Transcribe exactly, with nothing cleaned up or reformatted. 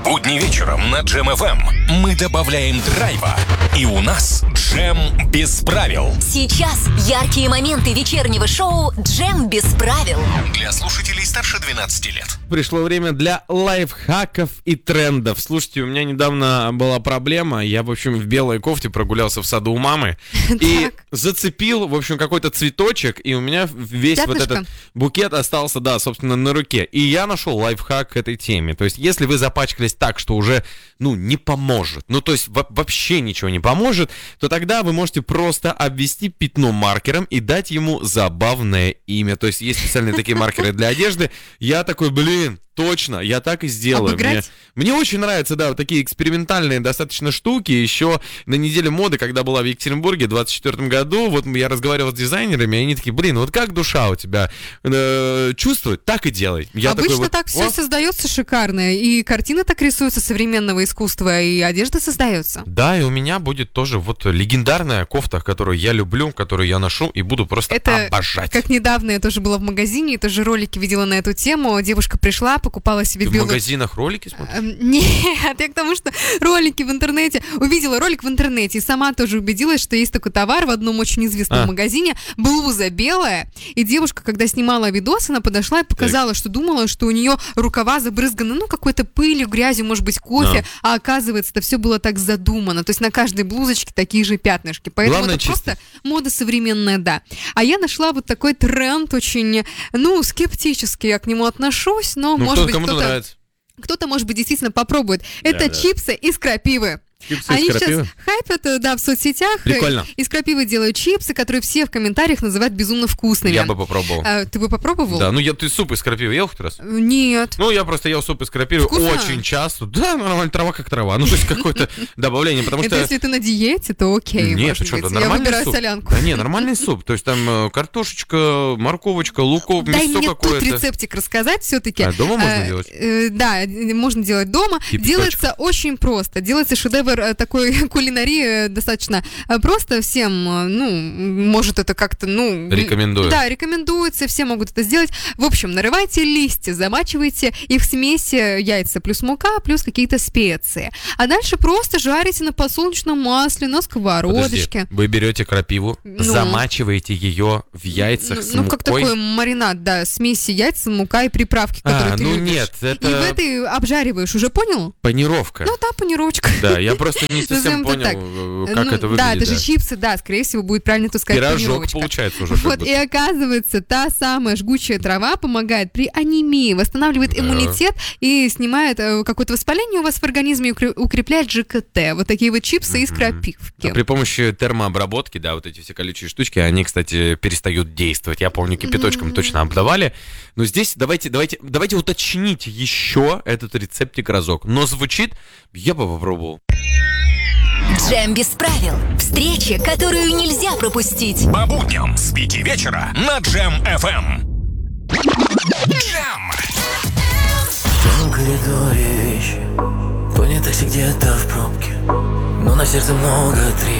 будни вечером на Джем эф эм мы добавляем драйва, и у нас Джем без правил. Сейчас яркие моменты вечернего шоу «Джем без правил». Для слушателей старше двенадцати лет. Пришло время для лайфхаков и трендов. Слушайте, у меня недавно была проблема. Я, в общем, в белой кофте прогулялся в саду у мамы и зацепил, в общем, какой-то цветочек, и у меня весь вот этот букет остался, да, собственно, на руке. И я нашел лайфхак к этой теме. То есть, если вы запачкались так, что уже, ну, не поможет, ну, то есть вообще ничего не поможет, то тогда вы можете просто обвести пятно маркером и дать ему забавное имя. То есть, есть специальные такие маркеры для одежды. Я такой, блин, точно, я так и сделаю. Мне, мне очень нравятся, да, вот такие экспериментальные достаточно штуки. Еще на неделе моды, когда была в Екатеринбурге в двадцать четвёртом году, вот я разговаривал с дизайнерами, и они такие, блин, вот как душа у тебя э, чувствует, так и делай. Я Обычно такой, вот, так все создается шикарно, и картина так рисуется современного искусства, и одежда создается. Да, и у меня будет тоже вот легендарная кофта, которую я люблю, которую я ношу и буду просто Это, обожать. Как недавно я тоже была в магазине, и тоже ролики видела на эту тему. Девушка пришла, покупала себе Ты белую... в магазинах ролики смотришь? Нет, я к тому, что ролики в интернете... Увидела ролик в интернете и сама тоже убедилась, что есть такой товар в одном очень известном а. магазине. Блуза белая, и девушка, когда снимала видос, она подошла и показала, так. что думала, что у нее рукава забрызганы, ну, какой-то пылью, грязью, может быть, кофе, а, а оказывается, это все было так задумано. То есть на каждой блузочке такие же пятнышки. Поэтому Главное, это чисто. просто мода современная, да. А я нашла вот такой тренд очень, ну, скептически я к нему отношусь, но, ну, может кто, быть, кому-то кто-то... нравится. Кто-то, может быть, действительно попробует. Это да. чипсы из крапивы. Чипсы Они из крапивы? сейчас хайпят, да, в соцсетях. Прикольно. Из крапивы делают чипсы, которые все в комментариях называют безумно вкусными. Я бы попробовал. А, ты бы попробовал? Да, ну я, ты суп из крапивы ел хоть раз? Нет. Ну, я просто ел суп из крапивы Вкусно? очень часто. Да, нормально, трава как трава. Ну, то есть какое-то добавление, потому Это что... если ты на диете, то окей. Нет, ты что, быть. нормальный Я выбираю суп. солянку. Да не, нормальный суп. То есть там картошечка, морковочка, луков, Дай мясо мне какое-то. тут рецептик рассказать все-таки. А дома можно а, делать? Э, да, можно делать дома. Кипяточек. Делается очень просто. Делается шедевр э, такой кулинарии достаточно э, просто. Всем, э, ну, может это как-то, ну... Рекомендую. Да, рекомендуется, все могут это сделать. В общем, нарывайте листья, замачивайте их в смесь яйца плюс мука, плюс какие-то специи. А дальше просто жарите на подсолнечном масле, на сковородочке. Подожди, вы берете крапиву, Ну. замачиваете ее в яйцах Ну, с ну, мукой. как такой маринад, да, смеси яиц, мука и приправки, которые А, ты ну любишь. нет, это... И в этой обжариваешь, уже понял? Панировка. Ну да, панировочка. Да, я просто не совсем Назовем это так. понял, как Ну, это выглядит. Да, это же чипсы, да, скорее всего, будет правильно тут сказать Пирожок панировочка. получается уже. как Вот, будто. и оказывается, та самая жгучая трава помогает при анемии, восстанавливает Да. иммунитет и снимает э, какое-то воспаление у вас в организме и укреп- укрепляет ЖКТ. Вот такие вот чипсы из крапивки. А при помощи термообработки, да, вот эти все колючие штучки, они, кстати, перестают действовать. Я помню, кипяточком точно обдавали. Но здесь давайте, давайте, давайте уточнить еще этот рецептик разок. Но звучит, я бы попробовал. Джем без правил. Встреча, которую нельзя пропустить. По будням с пяти вечера на Джем эф эм. Джем! В темном коридоре вещи, понятых где-то в пробке, но на сердце много трещин.